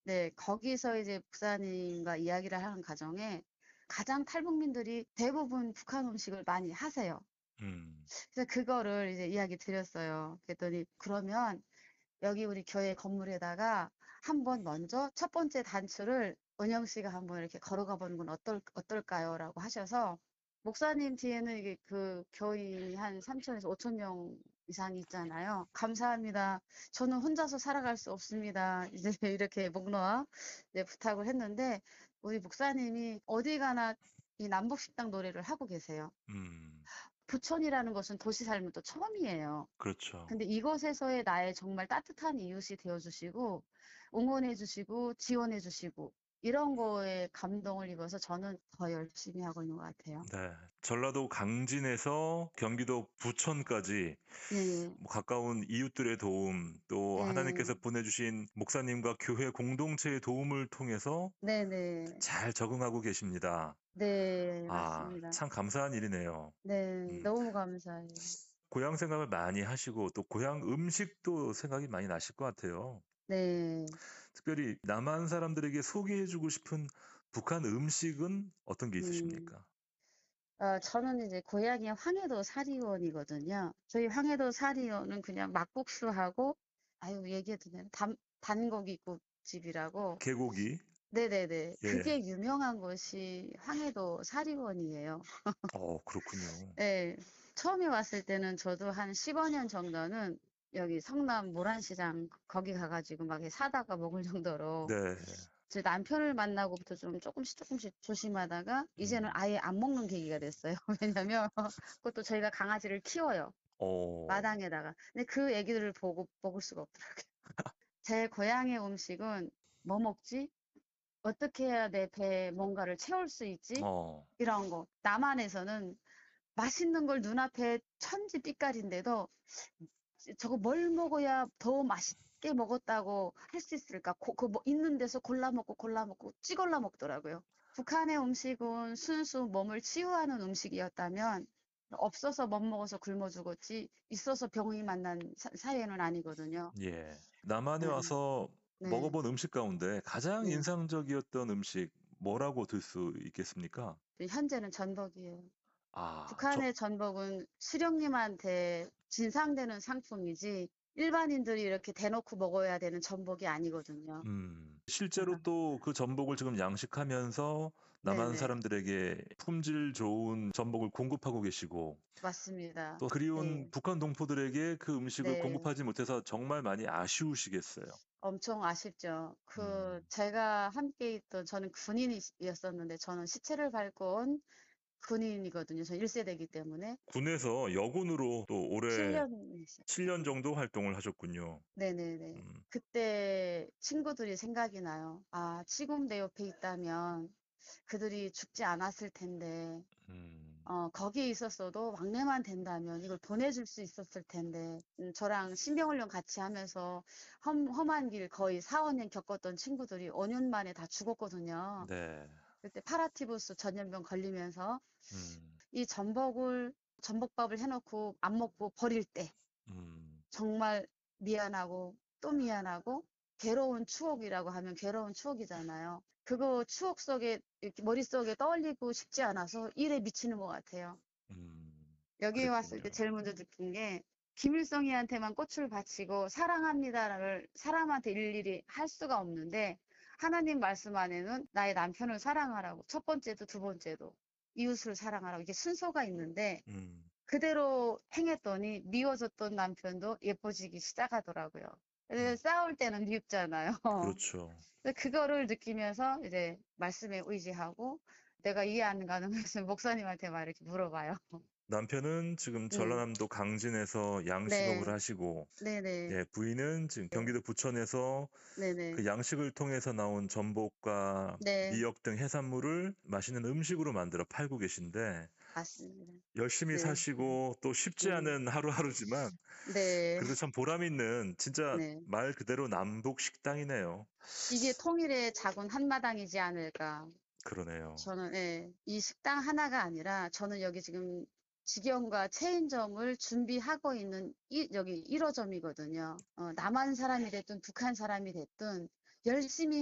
네, 거기서 이제 목사님과 이야기를 하는 과정에 가장 탈북민들이 대부분 북한 음식을 많이 하세요. 음, 그래서 그거를 이제 이야기 드렸어요. 그랬더니 그러면 여기 우리 교회 건물에다가 한번 먼저 첫 번째 단추를 은영 씨가 한번 이렇게 걸어가 보는 건 어떨까요? 라고 하셔서 목사님 뒤에는 이게 그 교인이 한 3천에서 5천 명 이상이 있잖아요. 감사합니다. 저는 혼자서 살아갈 수 없습니다. 이제 이렇게 목 놓아 이제 부탁을 했는데 우리 목사님이 어디 가나 이 남북식당 노래를 하고 계세요. 음, 부천이라는 것은 도시 살면 또 처음이에요. 그렇죠. 근데 이곳에서의 나의 정말 따뜻한 이웃이 되어주시고, 응원해주시고, 지원해주시고, 이런 거에 감동을 입어서 저는 더 열심히 하고 있는 것 같아요. 네. 전라도 강진에서 경기도 부천까지 예, 예, 뭐 가까운 이웃들의 도움, 또 하나님께서 예. 보내주신 목사님과 교회 공동체의 도움을 통해서 네네. 잘 적응하고 계십니다. 네, 아, 맞습니다. 참 감사한 일이네요. 네, 음, 너무 감사해요. 고향 생각을 많이 하시고 또 고향 음식도 생각이 많이 나실 것 같아요. 네. 특별히 남한 사람들에게 소개해주고 싶은 북한 음식은 어떤 게 음, 있으십니까? 저는 이제 고향이 황해도 사리원이거든요. 저희 황해도 사리원은 그냥 막국수하고, 아유, 얘기해도 되나? 단고기국집이라고. 개고기? 네네네. 예. 그게 유명한 곳이 황해도 사리원이에요. 그렇군요. 네. 처음에 왔을 때는 저도 한 15년 정도는 여기 성남 모란시장 거기 가가지고 막 사다가 먹을 정도로 네. 제 남편을 만나고부터 좀 조금씩 조심하다가 이제는 음. 아예 안 먹는 계기가 됐어요. 왜냐면 그것도 저희가 강아지를 키워요. 어. 마당에다가. 근데 그 애기들을 보고 먹을 수가 없더라고요. 제 고향의 음식은 뭐 먹지? 어떻게 해야 내 배에 뭔가를 채울 수 있지? 어. 이런 거. 남한에서는 맛있는 걸 눈앞에 천지빛깔인데도 저거 뭘 먹어야 더 맛있게 먹었다고 할 수 있을까? 뭐 있는 데서 골라 먹고 찌골라 먹더라고요. 북한의 음식은 순수 몸을 치유하는 음식이었다면 없어서 못 먹어서 굶어 죽었지 있어서 병이 만난 사회는 아니거든요. 예. 남한에 네, 와서 네, 먹어본 음식 가운데 가장 네. 인상적이었던 음식 뭐라고 들 수 있겠습니까? 현재는 전복이에요. 아, 북한의 전복은 수령님한테 진상되는 상품이지 일반인들이 이렇게 대놓고 먹어야 되는 전복이 아니거든요. 실제로 또 그 전복을 지금 양식하면서 남한 네네. 사람들에게 품질 좋은 전복을 공급하고 계시고 맞습니다. 또 그리운 네. 북한 동포들에게 그 음식을 네. 공급하지 못해서 정말 많이 아쉬우시겠어요. 엄청 아쉽죠. 음. 제가 함께 있던, 저는 군인이었었는데, 저는 시체를 밟고 온 군인이거든요. 저 1세대이기 때문에. 군에서 여군으로 또 올해 7년 했어요. 7년 정도 활동을 하셨군요. 네네네. 음. 그때 친구들이 생각이 나요. 아, 치공대 옆에 있다면 그들이 죽지 않았을 텐데, 음. 거기에 있었어도 왕래만 된다면 이걸 보내줄 수 있었을 텐데, 저랑 신병훈련 같이 하면서 험한 길 거의 4, 5년 겪었던 친구들이 5년 만에 다 죽었거든요. 네. 그때 파라티푸스 전염병 걸리면서 음. 이 전복밥을 해놓고 안 먹고 버릴 때, 음. 정말 미안하고 또 미안하고 괴로운 추억이라고 하면 괴로운 추억이잖아요. 그거 추억 속에 이렇게 머릿속에 떠올리고 싶지 않아서 일에 미치는 것 같아요. 음. 여기 왔을 때 그랬군요. 제일 먼저 느낀 게 김일성이한테만 꽃을 바치고 사랑합니다를 사람한테 일일이 할 수가 없는데 하나님 말씀 안에는 나의 남편을 사랑하라고 첫 번째도 두 번째도 이웃을 사랑하라고 이게 순서가 있는데 음. 그대로 행했더니 미워졌던 남편도 예뻐지기 시작하더라고요. 음. 싸울 때는 미흡잖아요. 그렇죠. 그거를 느끼면서 이제 말씀에 의지하고 내가 이해 안 가는 말씀 목사님한테 막 이렇게 물어봐요. 남편은 지금 네, 전라남도 강진에서 양식업을 네, 하시고 네네, 예, 부인은 지금 경기도 부천에서 네네, 그 양식을 통해서 나온 전복과 네, 미역 등 해산물을 맛있는 음식으로 만들어 팔고 계신데 맞습니다. 열심히 네, 사시고 또 쉽지 네, 않은 하루하루지만 네, 그래도 참 보람 있는 진짜 네. 말 그대로 남북 식당이네요. 이게 통일의 작은 한마당이지 않을까. 그러네요. 저는, 예, 이 식당 하나가 아니라 저는 여기 지금 직영과 체인점을 준비하고 있는 여기 1호점이거든요. 남한 사람이 됐든 북한 사람이 됐든 열심히